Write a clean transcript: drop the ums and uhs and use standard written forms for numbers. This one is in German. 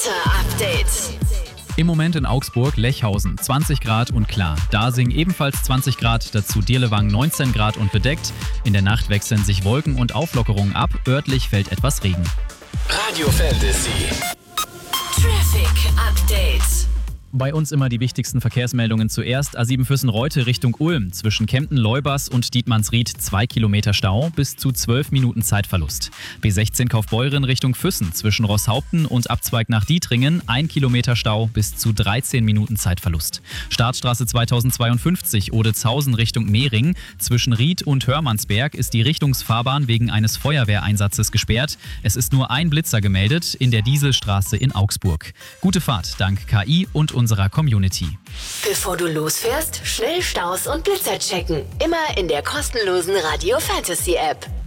Update. Im Moment in Augsburg, Lechhausen 20 Grad und klar. Dasing ebenfalls 20 Grad, dazu Dirlewang 19 Grad und bedeckt. In der Nacht wechseln sich Wolken und Auflockerungen ab, örtlich fällt etwas Regen. Radio Fantasy. Traffic Update. Bei uns immer die wichtigsten Verkehrsmeldungen zuerst. A7 Füssen-Reute Richtung Ulm. Zwischen Kempten-Leubers und Dietmannsried 2 Kilometer Stau, bis zu 12 Minuten Zeitverlust. B16 Kaufbeuren Richtung Füssen. Zwischen Rosshaupten und Abzweig nach Dietringen 1 Kilometer Stau, bis zu 13 Minuten Zeitverlust. Startstraße 2052 Odezhausen Richtung Mehring. Zwischen Ried und Hörmannsberg ist die Richtungsfahrbahn wegen eines Feuerwehreinsatzes gesperrt. Es ist nur ein Blitzer gemeldet in der Dieselstraße in Augsburg. Gute Fahrt dank KI und unserer Community. Bevor du losfährst, schnell Staus und Blitzer checken. Immer in der kostenlosen Radio Fantasy App.